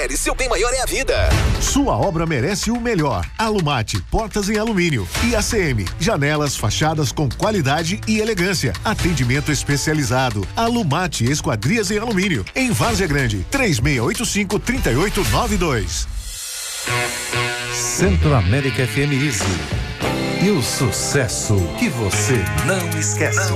mulheres, seu bem maior é a vida. Sua obra merece o melhor. Alumate, portas em alumínio. E ACM, janelas, fachadas com qualidade e elegância. Atendimento especializado. Alumate Esquadrias em alumínio. Em Várzea Grande, 3685-3892. Centro América FM Easy. E o sucesso que você não esquece.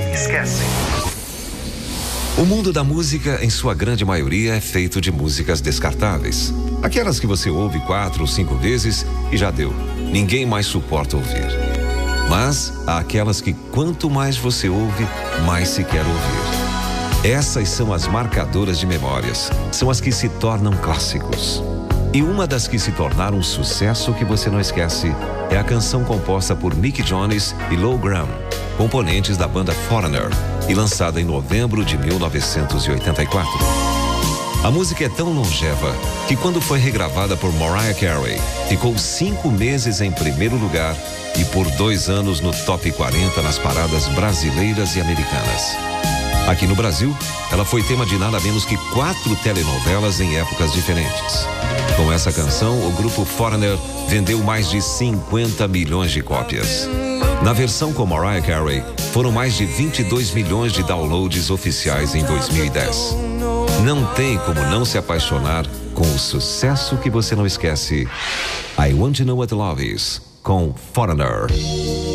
O mundo da música, em sua grande maioria, é feito de músicas descartáveis. Aquelas que você ouve 4 ou 5 vezes e já deu. Ninguém mais suporta ouvir. Mas há aquelas que quanto mais você ouve, mais se quer ouvir. Essas são as marcadoras de memórias. São as que se tornam clássicos. E uma das que se tornaram um sucesso que você não esquece é a canção composta por Mick Jones e Lou Gramm, componentes da banda Foreigner, e lançada em novembro de 1984. A música é tão longeva que, quando foi regravada por Mariah Carey, ficou 5 meses em primeiro lugar e por 2 anos no top 40 nas paradas brasileiras e americanas. Aqui no Brasil, ela foi tema de nada menos que 4 telenovelas em épocas diferentes. Com essa canção, o grupo Foreigner vendeu mais de 50 milhões de cópias. Na versão com Mariah Carey, foram mais de 22 milhões de downloads oficiais em 2010. Não tem como não se apaixonar com o sucesso que você não esquece. I Want to Know What Love Is, com Foreigner.